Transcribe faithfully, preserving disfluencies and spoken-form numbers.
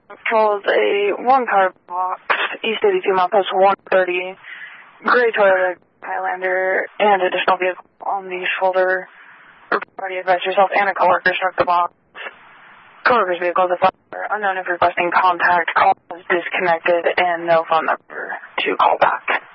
Controls a one-car box, East eighty-two, milepost one thirty, gray Toyota Highlander, and additional vehicle on the shoulder. Party advise yourself and a coworker struck the box. Coworker's vehicle is a fire. Unknown if requesting contact. Call is disconnected and no phone number to call back.